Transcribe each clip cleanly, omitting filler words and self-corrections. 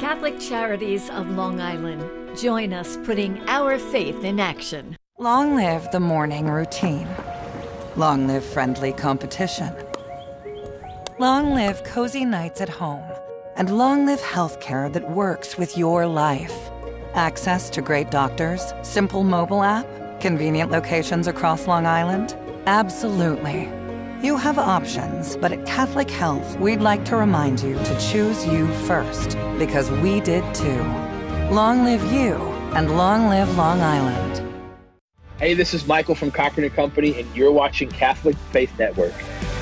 Catholic Charities of Long Island. Join us putting our faith in action. Long live the morning routine. Long live friendly competition. Long live cozy nights at home. And long live healthcare that works with your life. Access to great doctors, simple mobile app, convenient locations across Long Island? Absolutely. You have options, but at Catholic Health, we'd like to remind you to choose you first, because we did too. Long live you, and long live Long Island. Hey, this is Michael from Cochran & Company, and you're watching Catholic Faith Network.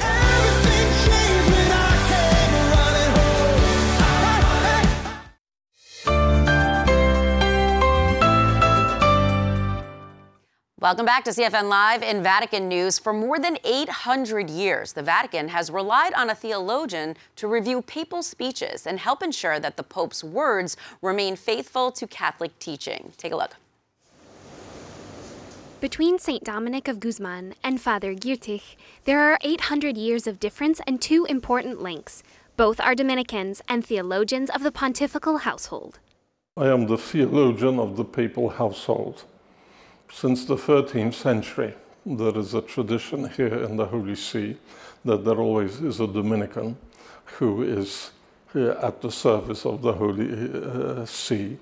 Welcome back to CFN Live in Vatican News. For more than 800 years, the Vatican has relied on a theologian to review papal speeches and help ensure that the Pope's words remain faithful to Catholic teaching. Take a look. Between St. Dominic of Guzman and Father Giertych, there are 800 years of difference and two important links. Both are Dominicans and theologians of the pontifical household. I am the theologian of the papal household. Since the 13th century, there is a tradition here in the Holy See that there always is a Dominican who is here at the service of the Holy See,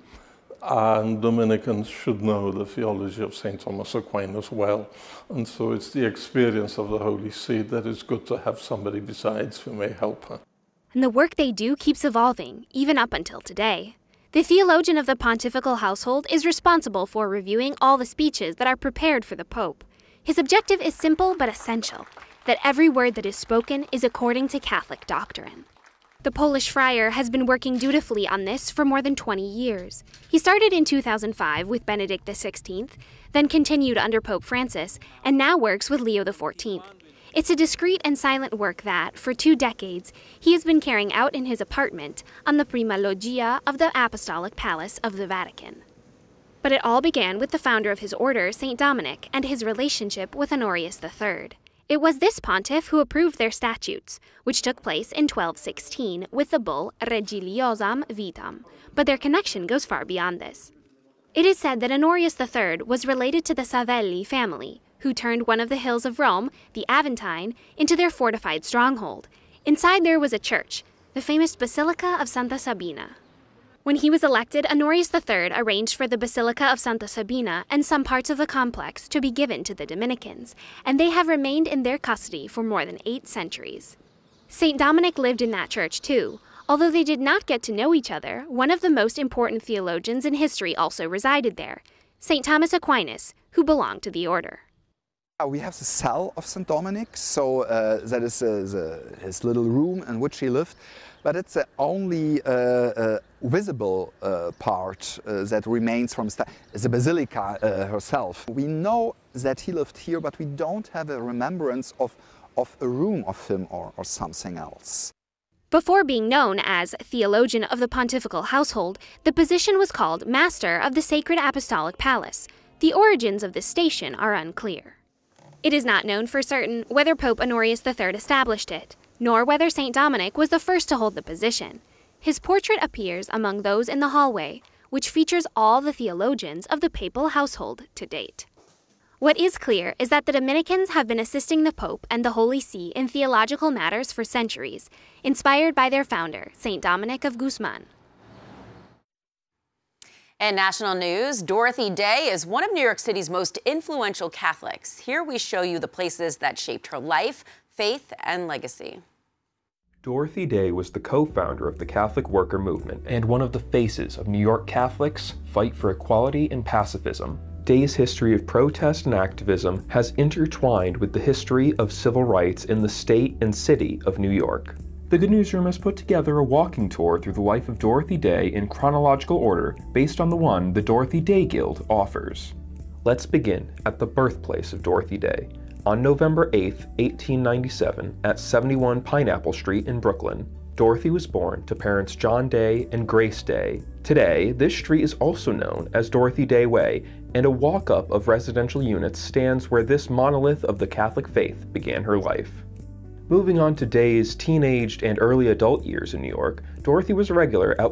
and Dominicans should know the theology of St. Thomas Aquinas well, and so it's the experience of the Holy See that is good to have somebody besides who may help her. And the work they do keeps evolving, even up until today. The theologian of the pontifical household is responsible for reviewing all the speeches that are prepared for the Pope. His objective is simple but essential, that every word that is spoken is according to Catholic doctrine. The Polish friar has been working dutifully on this for more than 20 years. He started in 2005 with Benedict XVI, then continued under Pope Francis, and now works with Leo XIV. It's a discreet and silent work that, for 2 decades, he has been carrying out in his apartment on the Prima Loggia of the Apostolic Palace of the Vatican. But it all began with the founder of his order, St. Dominic, and his relationship with Honorius III. It was this pontiff who approved their statutes, which took place in 1216 with the bull Regiliosam Vitam, but their connection goes far beyond this. It is said that Honorius III was related to the Savelli family, who turned one of the hills of Rome, the Aventine, into their fortified stronghold. Inside there was a church, the famous Basilica of Santa Sabina. When he was elected, Honorius III arranged for the Basilica of Santa Sabina and some parts of the complex to be given to the Dominicans, and they have remained in their custody for more than 8 centuries. St. Dominic lived in that church too. Although they did not get to know each other, one of the most important theologians in history also resided there, St. Thomas Aquinas, who belonged to the order. We have the cell of St. Dominic, so that is his little room in which he lived, but it's the only visible part that remains from the basilica herself. We know that he lived here, but we don't have a remembrance of a room of him or something else. Before being known as theologian of the pontifical household, the position was called Master of the Sacred Apostolic Palace. The origins of this station are unclear. It is not known for certain whether Pope Honorius III established it, nor whether St. Dominic was the first to hold the position. His portrait appears among those in the hallway, which features all the theologians of the papal household to date. What is clear is that the Dominicans have been assisting the Pope and the Holy See in theological matters for centuries, inspired by their founder, St. Dominic of Guzman. In national news, Dorothy Day is one of New York City's most influential Catholics. Here we show you the places that shaped her life, faith, and legacy. Dorothy Day was the co-founder of the Catholic Worker Movement and one of the faces of New York Catholics' fight for equality and pacifism. Day's history of protest and activism has intertwined with the history of civil rights in the state and city of New York. The Good Newsroom has put together a walking tour through the life of Dorothy Day in chronological order based on the one the Dorothy Day Guild offers. Let's begin at the birthplace of Dorothy Day. On November 8, 1897, at 71 Pineapple Street in Brooklyn, Dorothy was born to parents John Day and Grace Day. Today, this street is also known as Dorothy Day Way, and a walk-up of residential units stands where this monolith of the Catholic faith began her life. Moving on to Day's teenaged and early adult years in New York, Dorothy was a regular at